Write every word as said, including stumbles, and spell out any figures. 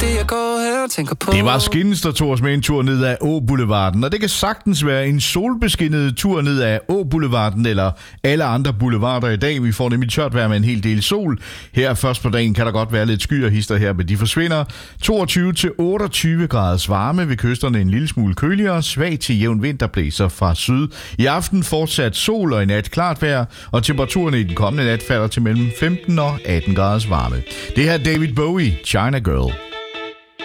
fordi jeg går her og tænker på. Det var Skins, der tog os med en tur ned ad Å-boulevarden, og det kan sagtens være en solbeskinnet tur ned ad Å-boulevarden eller alle andre boulevarder i dag. Vi får nemlig tørt vejr med en hel del sol. Her først på dagen kan der godt være lidt skyer hister her, men de forsvinder. toogtyve til otteogtyve graders varme, ved kysterne en lille smule køligere, svag til jævn vind, der blæser fra syd. I aften fortsat sol og i nat klart vejr, og temperaturen i den kommende nat falder til mellem femten og atten graders varme. Det her er David Bowie, China Girl.